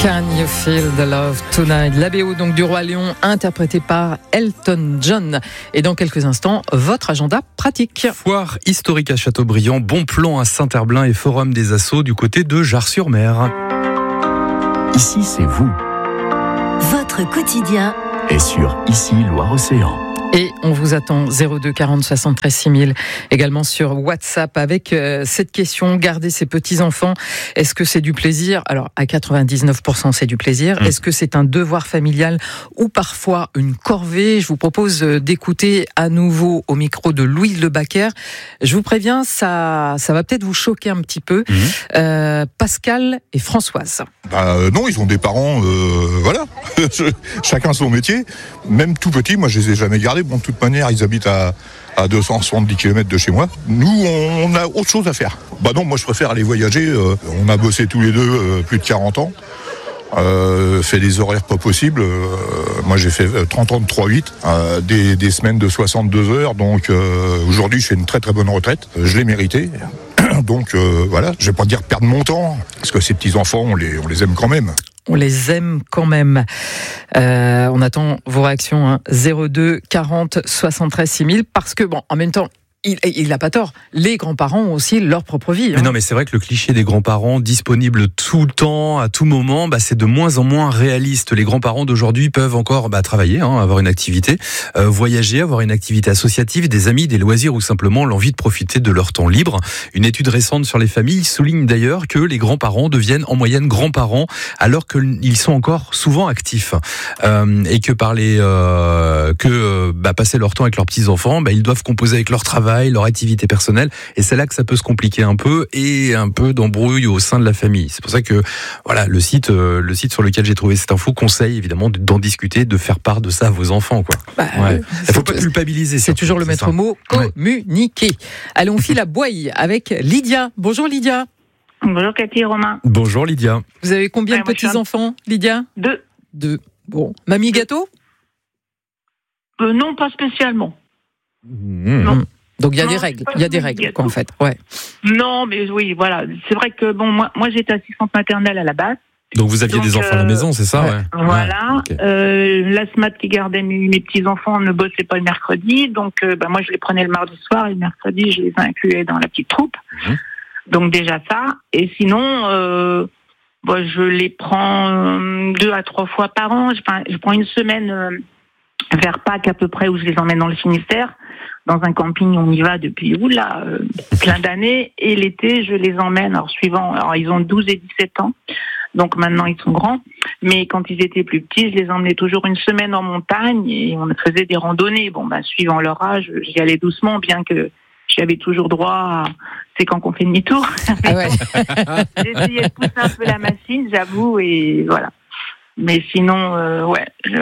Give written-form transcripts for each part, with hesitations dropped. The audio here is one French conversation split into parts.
Can You Feel the Love Tonight? La BO donc du Roi Lion, interprétée par Elton John. Et dans quelques instants, votre agenda pratique. Foire historique à Châteaubriand, bon plan à Saint-Herblain et forum des assos du côté de Jars-sur-Mer. Ici, c'est vous. Votre quotidien Et sur Ici, Loire-Océan. Et on vous attend 02 40 73 6000 également sur WhatsApp avec cette question: garder ses petits-enfants, est-ce que c'est du plaisir? Alors à 99% c'est du plaisir. Est-ce que c'est un devoir familial ou parfois une corvée? Je vous propose d'écouter à nouveau au micro de Louise Le Baquer. Je vous préviens, ça va peut-être vous choquer un petit peu. Pascal et Françoise. Non, ils ont des parents, voilà, chacun son métier. Même tout petit, moi je les ai jamais gardés. Bon, de toute manière, ils habitent à 270 km de chez moi. Nous, on a autre chose à faire. Bah non, moi je préfère aller voyager. On a bossé tous les deux plus de 40 ans. Fait des horaires pas possibles. Moi j'ai fait 30 ans de 3-8, des semaines de 62 heures. Donc aujourd'hui je fais une très très bonne retraite. Je l'ai mérité. Donc voilà, je vais pas dire perdre mon temps, parce que ces petits-enfants, on les aime quand même. On les aime quand même. On attend vos réactions, 02 40 73 6000, parce que bon, en même temps, il n'a pas tort. Les grands-parents ont aussi leur propre vie. Mais non, mais c'est vrai que le cliché des grands-parents disponibles tout le temps, à tout moment, c'est de moins en moins réaliste. Les grands-parents d'aujourd'hui peuvent encore travailler, avoir une activité, voyager, avoir une activité associative, des amis, des loisirs ou simplement l'envie de profiter de leur temps libre. Une étude récente sur les familles souligne d'ailleurs que les grands-parents deviennent en moyenne grands-parents alors qu'ils sont encore souvent actifs. Et que passer leur temps avec leurs petits-enfants, ils doivent composer avec leur travail, leur activité personnelle, et c'est là que ça peut se compliquer un peu, et un peu d'embrouille au sein de la famille. C'est pour ça que voilà, le site sur lequel j'ai trouvé cette info conseille évidemment d'en discuter, de faire part de ça à vos enfants, quoi. Il faut pas culpabiliser. C'est toujours le maître mot, communiquer. Allez, on file à Boye avec Lydia. Bonjour Lydia. Bonjour Cathy et Romain. Bonjour Lydia. Vous avez combien de petits-enfants, Lydia? 2. Bon. Mamie gâteau? Non, pas spécialement. Non. Donc il y a des règles, quoi, en fait. Ouais. Non, mais oui, voilà. C'est vrai que moi j'étais assistante maternelle à la base. Donc vous aviez des enfants à la maison, c'est ça? Ouais. Voilà. Okay. La SMAT qui gardait mes petits-enfants ne bossait pas le mercredi, donc moi je les prenais le mardi soir, et le mercredi je les incluais dans la petite troupe. Donc déjà ça. Et sinon, je les prends 2 à 3 fois par an. Je prends une semaine vers Pâques à peu près, où je les emmène dans le Finistère. Dans un camping, on y va depuis plein d'années. Et l'été, je les emmène, alors ils ont 12 et 17 ans. Donc maintenant, ils sont grands. Mais quand ils étaient plus petits, je les emmenais toujours une semaine en montagne et on faisait des randonnées. Suivant leur âge, j'y allais doucement, bien que j'avais toujours droit à... C'est quand qu'on fait demi-tour. Ah ouais. J'essayais de pousser un peu la machine, j'avoue, et voilà. Mais sinon,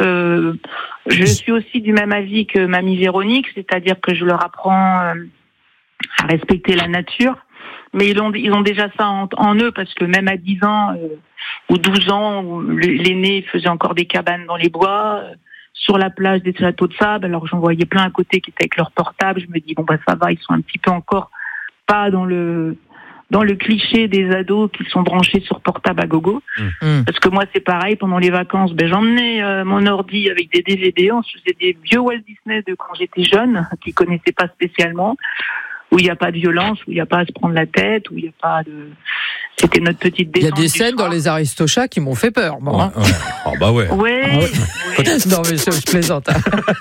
je suis aussi du même avis que mamie Véronique, c'est-à-dire que je leur apprends à respecter la nature. Mais ils ont déjà ça en eux, parce que même à 10 ans ou 12 ans, l'aîné faisait encore des cabanes dans les bois, sur la plage, des châteaux de sable. Alors j'en voyais plein à côté qui étaient avec leur portable. Je me dis, ça va, ils sont un petit peu encore pas dans le cliché des ados qui sont branchés sur portable à gogo. Parce que moi, c'est pareil, pendant les vacances, j'emmenais mon ordi avec des DVD, on se faisait des vieux Walt Disney de quand j'étais jeune, qu'ils connaissaient pas spécialement, où il n'y a pas de violence, où il n'y a pas à se prendre la tête, où il n'y a pas de... C'était notre petite détente. Il y a des scènes dans les Aristochats qui m'ont fait peur. Bon, ouais. Ouais. Non, mais je plaisante.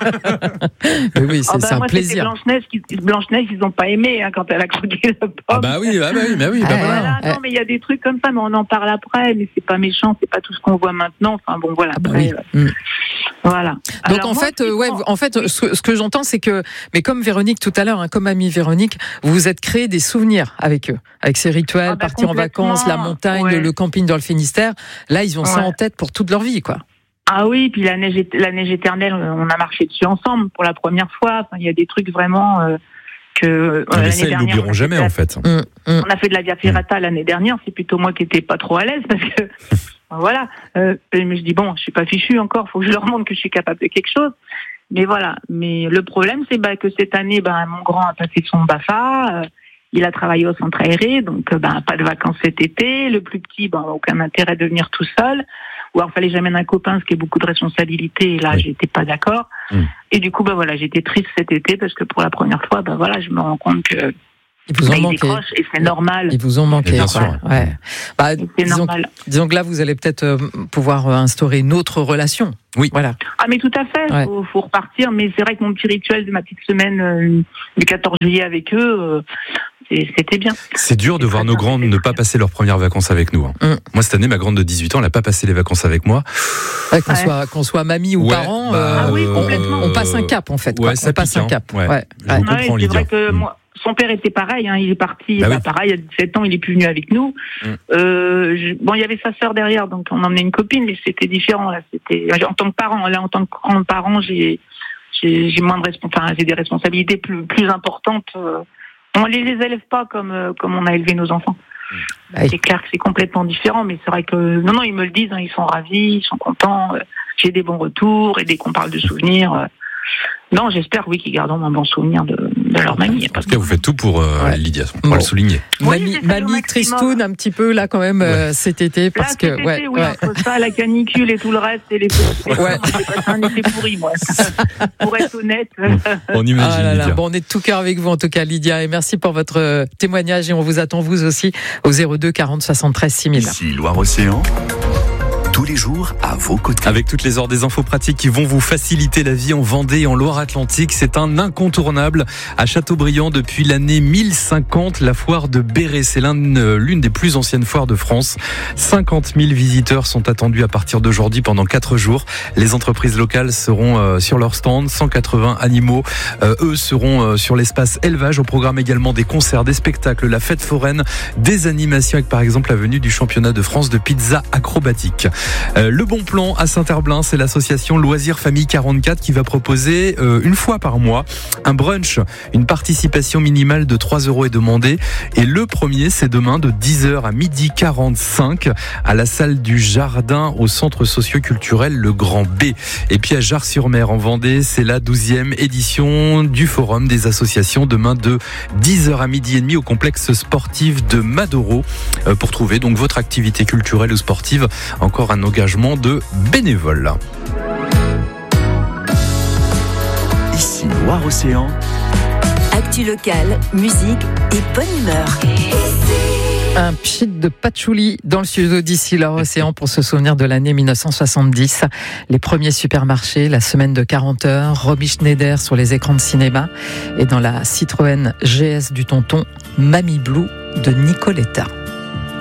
Mais oui, c'est un plaisir. Blanche-Neige, ils n'ont pas aimé quand elle a croqué la pomme. Voilà. Non, mais il y a des trucs comme ça, mais on en parle après. Mais c'est pas méchant, c'est pas tout ce qu'on voit maintenant. Enfin bon, voilà. Après, voilà. Donc alors, en fait, ce que j'entends, c'est que, mais comme Véronique tout à l'heure, comme amie Véronique, vous vous êtes créé des souvenirs avec eux, avec ces rituels, partir en vacances, la montagne, le camping dans le Finistère. Là, ils ont ça en tête pour toute leur vie, quoi. Ah oui, puis la neige éternelle, on a marché dessus ensemble pour la première fois. Enfin, il y a des trucs vraiment que l'année dernière, ils n'oublieront jamais, en fait. On a fait de la Via Ferrata l'année dernière. C'est plutôt moi qui n'étais pas trop à l'aise, parce que voilà. Mais je dis je suis pas fichu encore. Faut que je leur montre que je suis capable de quelque chose. Mais voilà. Mais le problème, c'est que cette année, mon grand a passé son BAFA. il a travaillé au centre aéré, donc pas de vacances cet été. Le plus petit, aucun intérêt de venir tout seul. Ou alors fallait que j'amène un copain, ce qui est beaucoup de responsabilité. Et là, j'étais pas d'accord. Et du coup, j'étais triste cet été parce que pour la première fois, je me rends compte que ils vous ont manqué. Décrochent et c'est normal. Ils vous ont manqué, bien sûr. Ouais. C'est normal. Disons que là, vous allez peut-être pouvoir instaurer une autre relation. Oui. Voilà. Ah, mais tout à fait. Ouais. Faut repartir. Mais c'est vrai que mon petit rituel de ma petite semaine du 14 juillet avec eux, c'était bien. C'est dur de voir nos grandes ne pas passer leurs premières vacances avec nous. Moi, cette année, ma grande de 18 ans, elle n'a pas passé les vacances avec moi. Ouais, qu'on soit mamie ou parent, oui, complètement. on passe un cap, en fait. Ouais, on passe un cap. Ouais. Je vous comprends, c'est Lydia. vrai que moi, son père était pareil, il est parti, pareil, à 17 ans, il est plus venu avec nous. Il y avait sa sœur derrière, donc on emmenait une copine, mais c'était différent, là, en tant que parent, là, en tant que grand-parent, j'ai moins de j'ai des responsabilités plus importantes. On les élève pas comme on a élevé nos enfants. C'est clair que c'est complètement différent, mais c'est vrai que, non, ils me le disent, ils sont ravis, ils sont contents, j'ai des bons retours, et dès qu'on parle de souvenirs, non, j'espère, qu'ils garderont un bon souvenir de leur mamie. En tout cas, vous faites tout pour Lydia, on va le souligner. Mamie tristoune un petit peu, là, quand même, cet été, parce que... entre ça, la canicule et tout le reste, et les j'ai passé un été pourri, moi. Pour être honnête. On imagine, Lydia. On est de tout cœur avec vous, en tout cas, Lydia, et merci pour votre témoignage, et on vous attend, vous aussi, au 02 40 73 6000. Ici Loire-Océan. Tous les jours, à vos côtés. Avec toutes les heures des infos pratiques qui vont vous faciliter la vie en Vendée et en Loire-Atlantique, c'est un incontournable à Châteaubriand depuis l'année 1050, la foire de Béret. C'est l'une des plus anciennes foires de France. 50 000 visiteurs sont attendus à partir d'aujourd'hui pendant 4 jours. Les entreprises locales seront sur leur stand, 180 animaux. Eux seront sur l'espace élevage. Au programme également des concerts, des spectacles, la fête foraine, des animations avec par exemple la venue du championnat de France de pizza acrobatique. Le Bon Plan à Saint-Herblain, c'est l'association Loisirs Famille 44 qui va proposer une fois par mois un brunch. Une participation minimale de 3 € est demandée. Et le premier, c'est demain de 10h à 12h45 à la salle du Jardin au centre socio-culturel Le Grand B. Et puis à Jars-sur-Mer en Vendée, c'est la 12e édition du Forum des associations demain de 10h à 12h30 au complexe sportif de Madoro pour trouver donc votre activité culturelle ou sportive. Encore un engagement de bénévoles. Ici Loire-Océan. Actu locale, musique et bonne humeur. Un pchit de patchouli dans le studio d'ici Loire-Océan pour se souvenir de l'année 1970. Les premiers supermarchés, la semaine de 40 heures, Romy Schneider sur les écrans de cinéma et dans la Citroën GS du tonton, Mamie Blue de Nicoletta.